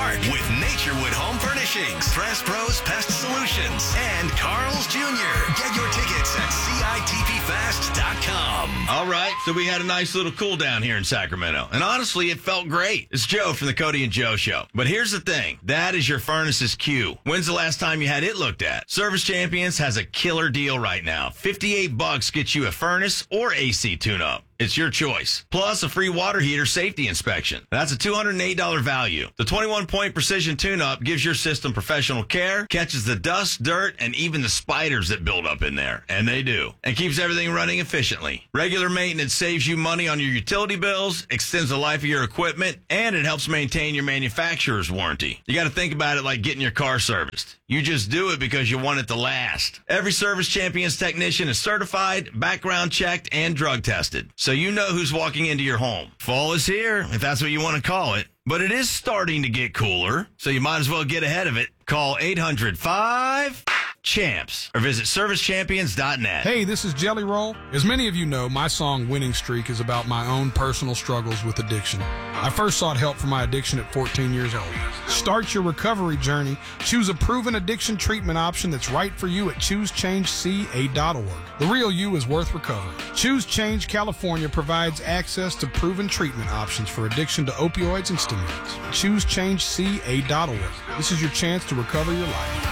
Park with Naturewood Home Furnishings, Press Pros Pest Solutions, and Carl's Jr. Get your tickets at CITPFest.com. All right, so we had a nice little cool down here in Sacramento, and honestly, it felt great. It's Joe from the Cody and Joe Show. But here's the thing. That is your furnace's cue. When's the last time you had it looked at? Service Champions has a killer deal right now. $58 gets you a furnace or AC tune-up. It's your choice. Plus a free water heater safety inspection. That's a $208 value. The 21-point precision tune-up gives your system professional care, catches the dust, dirt, and even the spiders that build up in there. And they do. And keeps everything running efficiently. Regular maintenance saves you money on your utility bills, extends the life of your equipment, and it helps maintain your manufacturer's warranty. You got to think about it like getting your car serviced. You just do it because you want it to last. Every Service Champions technician is certified, background checked, and drug tested. So you know who's walking into your home. Fall is here, if that's what you want to call it. But it is starting to get cooler, so you might as well get ahead of it. Call 800-5-CHAMPS or visit servicechampions.net. Hey, this is Jelly Roll. As many of you know, my song Winning Streak is about my own personal struggles with addiction. I first sought help for my addiction at 14 years old. Start your recovery journey. Choose a proven addiction treatment option that's right for you at ChooseChangeCA.org. The real you is worth recovering. Choose Change California provides access to proven treatment options for addiction to opioids and stimulants. ChooseChangeCA.org. This is your chance to recover your life.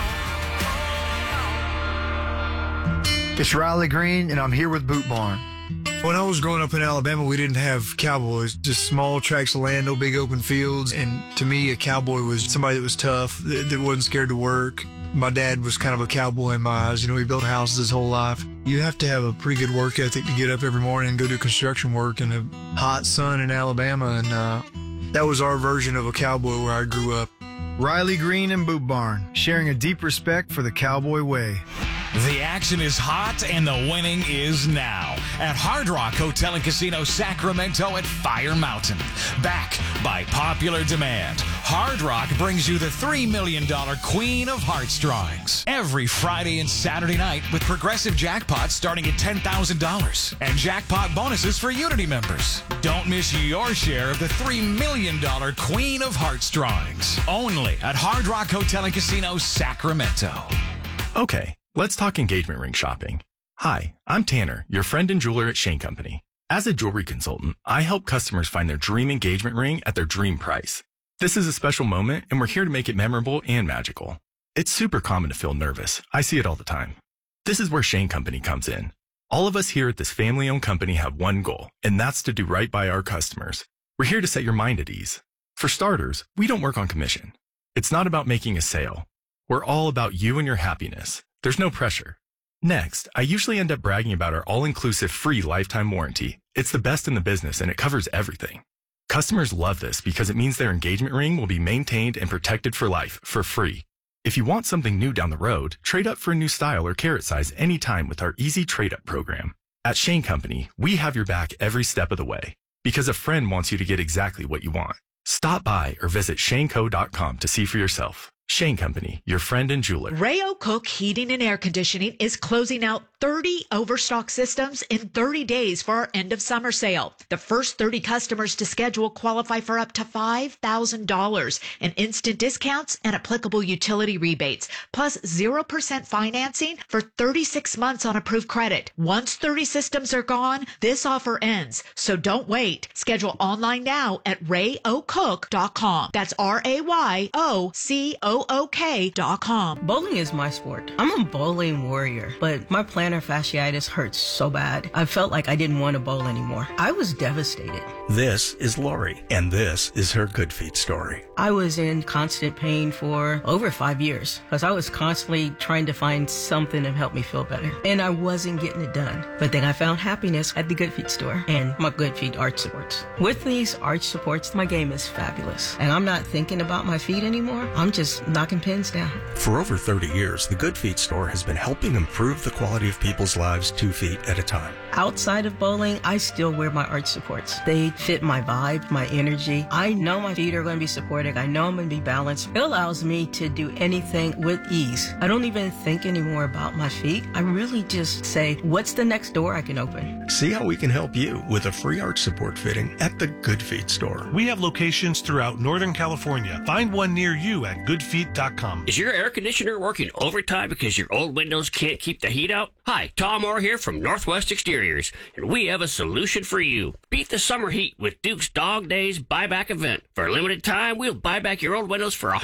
It's Riley Green, and I'm here with Boot Barn. When I was growing up in Alabama, we didn't have cowboys, just small tracts of land, no big open fields. And to me, a cowboy was somebody that was tough, that wasn't scared to work. My dad was kind of a cowboy in my eyes. You know, he built houses his whole life. You have to have a pretty good work ethic to get up every morning and go do construction work in a hot sun in Alabama. And that was our version of a cowboy where I grew up. Riley Green and Boot Barn, sharing a deep respect for the cowboy way. The action is hot and the winning is now at Hard Rock Hotel and Casino Sacramento at Fire Mountain. Back by popular demand, Hard Rock brings you the $3 million Queen of Hearts drawings every Friday and Saturday night with progressive jackpots starting at $10,000 and jackpot bonuses for Unity members. Don't miss your share of the $3 million Queen of Hearts drawings only at Hard Rock Hotel and Casino Sacramento. Okay. Let's talk engagement ring shopping. Hi, I'm Tanner, your friend and jeweler at Shane Company. As a jewelry consultant, I help customers find their dream engagement ring at their dream price. This is a special moment, and we're here to make it memorable and magical. It's super common to feel nervous. I see it all the time. This is where Shane Company comes in. All of us here at this family-owned company have one goal, and that's to do right by our customers. We're here to set your mind at ease. For starters, we don't work on commission. It's not about making a sale. We're all about you and your happiness. There's no pressure. Next, I usually end up bragging about our all-inclusive free lifetime warranty. It's the best in the business and it covers everything. Customers love this because it means their engagement ring will be maintained and protected for life for free. If you want something new down the road, trade up for a new style or carat size anytime with our easy trade-up program. At Shane Company, we have your back every step of the way because a friend wants you to get exactly what you want. Stop by or visit shaneco.com to see for yourself. Shane Company, your friend and jeweler. Ray O'Cook Heating and Air Conditioning is closing out 30 overstock systems in 30 days for our end of summer sale. The first 30 customers to schedule qualify for up to $5,000 in instant discounts and applicable utility rebates, plus 0% financing for 36 months on approved credit. Once 30 systems are gone, this offer ends. So don't wait. Schedule online now at rayocook.com. That's RAYOCOOK.com. Bowling is my sport. I'm a bowling warrior, but my plantar fasciitis hurts so bad. I felt like I didn't want to bowl anymore. I was devastated. This is Lori, and this is her Good Feet story. I was in constant pain for over 5 years because I was constantly trying to find something to help me feel better, and I wasn't getting it done. But then I found happiness at the Good Feet store and my Good Feet arch supports. With these arch supports, my game is fabulous, and I'm not thinking about my feet anymore. I'm just knocking pins down. For over 30 years, the Good Feet store has been helping improve the quality of people's lives 2 feet at a time. Outside of bowling, I still wear my arch supports. They fit my vibe, my energy. I know my feet are going to be supported. I know I'm going to be balanced. It allows me to do anything with ease. I don't even think anymore about my feet. I really just say, what's the next door I can open? See how we can help you with a free arch support fitting at the Good Feet store. We have locations throughout Northern California. Find one near you at goodfeet.com. Is your air conditioner working overtime because your old windows can't keep the heat out? Hi, Tom Moore here from Northwest Exteriors, and we have a solution for you. Beat the summer heat with Duke's Dog Days buyback event. For a limited time, we'll buy back your old windows for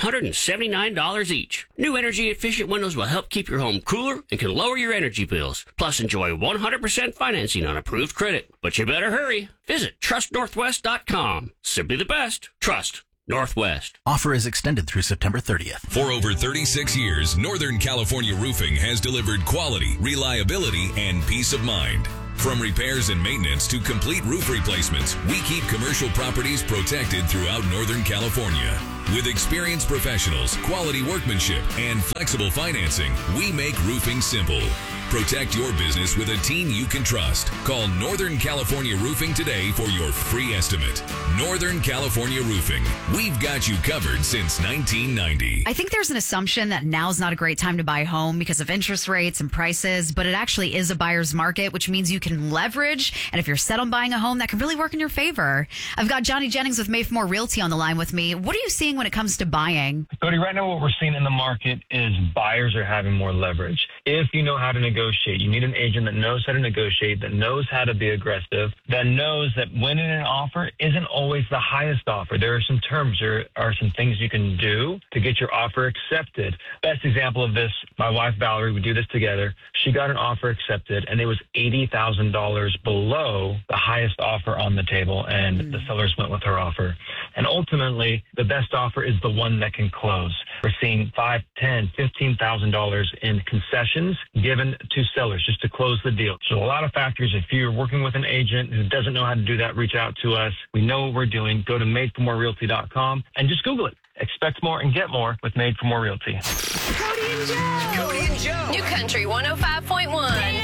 $179 each. New energy-efficient windows will help keep your home cooler and can lower your energy bills. Plus, enjoy 100% financing on approved credit. But you better hurry. Visit trustnorthwest.com. Simply the best. Trust Northwest. Offer is extended through September 30th. For over 36 years, Northern California Roofing has delivered quality, reliability, and peace of mind. From repairs and maintenance to complete roof replacements, we keep commercial properties protected throughout Northern California. With experienced professionals, quality workmanship, and flexible financing, we make roofing simple. Protect your business with a team you can trust. Call Northern California Roofing today for your free estimate. Northern California Roofing. We've got you covered since 1990. I think there's an assumption that now's not a great time to buy a home because of interest rates and prices, but it actually is a buyer's market, which means you can leverage. And if you're set on buying a home, that can really work in your favor. I've got Johnny Jennings with Mayfmore Realty on the line with me. What are you seeing when it comes to buying? Cody, right now what we're seeing in the market is buyers are having more leverage. If you know how to negotiate, you need an agent that knows how to negotiate, that knows how to be aggressive, that knows that winning an offer isn't always the highest offer. There are some terms, there are some things you can do to get your offer accepted. Best example of this, my wife Valerie, we do this together. She got an offer accepted and it was $80,000 below the highest offer on the table, and the sellers went with her offer. And ultimately, the best offer is the one that can close. We're seeing $5,000, $10,000, $15,000 in concessions given to sellers just to close the deal. So a lot of factors. If you're working with an agent who doesn't know how to do that, reach out to us. We know what we're doing. Go to madeformorerealty.com and just Google it. Expect more and get more with Made for More Realty. Cody and Joe. New Country 105.1.